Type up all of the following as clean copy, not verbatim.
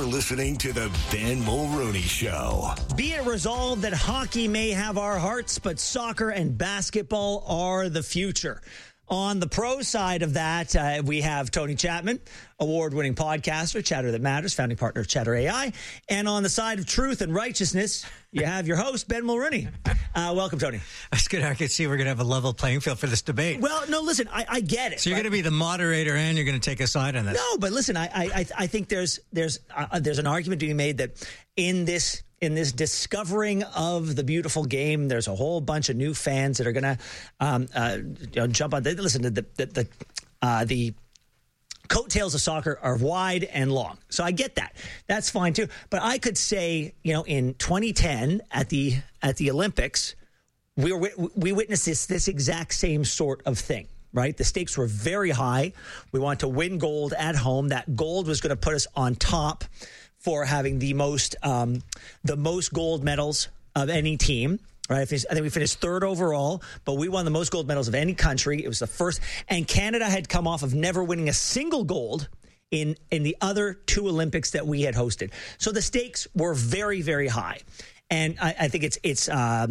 listening to the Ben Mulrooney Show. Be it resolved that hockey may have our hearts, but soccer and basketball are the future. On the pro side of that, we have Tony Chapman, award-winning podcaster, Chatter That Matters, founding partner of Chatter AI. And on the side of truth and righteousness, you have your host, Ben Mulrooney. Welcome, Tony. That's good. I can see we're going to have a level playing field for this debate. Well, no, listen, I get it. So you're going to be the moderator and you're going to take a side on this. No, but listen, I think there's an argument to be made that in this discovering of the beautiful game, there's a whole bunch of new fans that are going to jump on. Listen, the coattails of soccer are wide and long, so I get that. That's fine too. But I could say, in 2010 at the Olympics, we witnessed this exact same sort of thing. Right, the stakes were very high. We wanted to win gold at home. That gold was going to put us on top for having the most gold medals of any team. Right, I think we finished third overall, but we won the most gold medals of any country. It was the first, and Canada had come off of never winning a single gold in the other two Olympics that we had hosted. So the stakes were very, very high, and I think it's.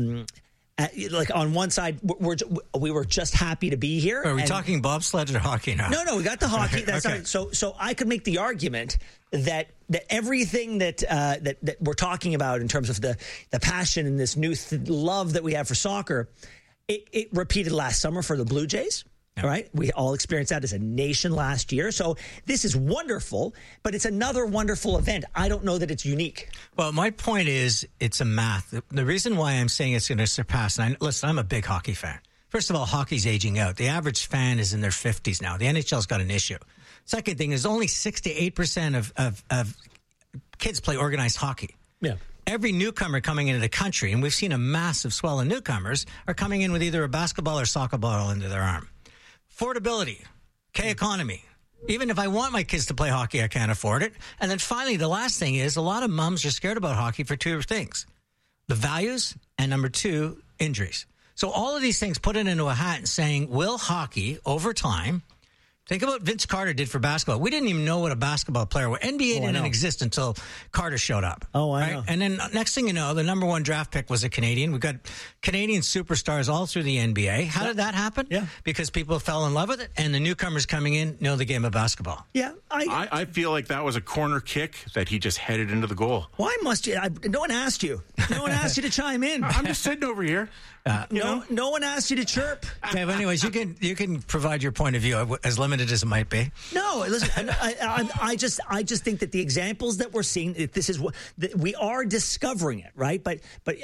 Like on one side, we were just happy to be here. Are we talking bobsled or hockey now? No, we got the hockey. That's okay. Not, so I could make the argument that everything that we're talking about in terms of the passion and this new love that we have for soccer, it repeated last summer for the Blue Jays. All right. We all experienced that as a nation last year. So this is wonderful, but it's another wonderful event. I don't know that it's unique. Well, my point is it's a math. The reason why I'm saying it's going to surpass, and listen, I'm a big hockey fan. First of all, hockey's aging out. The average fan is in their 50s now. The NHL's got an issue. Second thing is only 68% of kids play organized hockey. Yeah. Every newcomer coming into the country, and we've seen a massive swell of newcomers, are coming in with either a basketball or soccer ball under their arm. Affordability, K-economy. Even if I want my kids to play hockey, I can't afford it. And then finally, the last thing is a lot of moms are scared about hockey for two things. The values and number two, injuries. So all of these things put it into a hat and saying, will hockey over time, think about what Vince Carter did for basketball. We didn't even know what a basketball player was. NBA didn't exist until Carter showed up. Oh, I know. And then next thing you know, the number one draft pick was a Canadian. We got Canadian superstars all through the NBA. How did that happen? Yeah. Because people fell in love with it, and the newcomers coming in know the game of basketball. Yeah. I feel like that was a corner kick that he just headed into the goal. Why must you? No one asked you. No one asked you to chime in. I'm just sitting over here. No one asked you to chirp. Okay, but anyways, you can provide your point of view, as limited as it might be. No, listen, I just think that the examples that we're seeing, this is what we are discovering it, right? But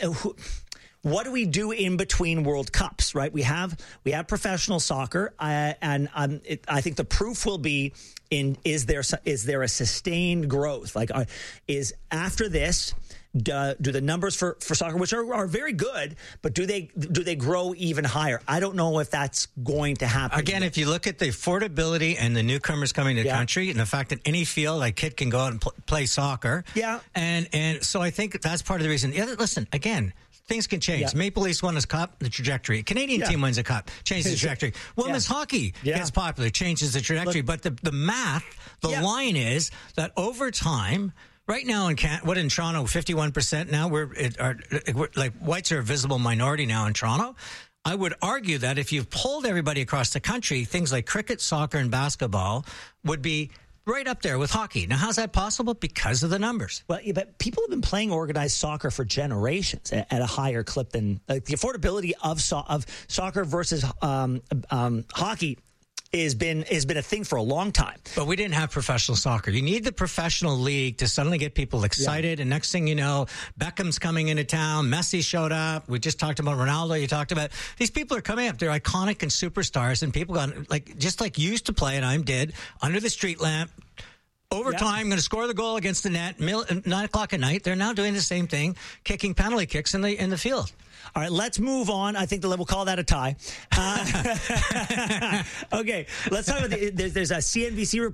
what do we do in between World Cups, right? We have professional soccer, and I think the proof will be in is there a sustained growth? Like, is after this. Do the numbers for soccer, which are very good, but do they grow even higher? I don't know if that's going to happen. Again, if you look at the affordability and the newcomers coming to the country, and the fact that any field, like kid can go out and play soccer, and so I think that's part of the reason. Listen, again. Things can change. Yeah. Maple Leafs won his cup, the trajectory. Canadian team wins a cup, changes the trajectory. Women's hockey gets popular, changes the trajectory. But the math, the line is that over time. Right now in Toronto, 51% now. We're like whites are a visible minority now in Toronto. I would argue that if you've polled everybody across the country, things like cricket, soccer, and basketball would be right up there with hockey. Now, how's that possible? Because of the numbers. Well, but people have been playing organized soccer for generations at a higher clip than the affordability of soccer versus hockey. Has been a thing for a long time. But we didn't have professional soccer. You need the professional league to suddenly get people excited. Yeah. And next thing you know, Beckham's coming into town. Messi showed up. We just talked about Ronaldo. You talked about these people are coming up. They're iconic and superstars, and people got just like used to play, and I did under the street lamp. Overtime, going to score the goal against the net. 9:00 at night. They're now doing the same thing, kicking penalty kicks in the field. All right, let's move on. I think we'll call that a tie. Okay, let's talk about there's a CNBC report.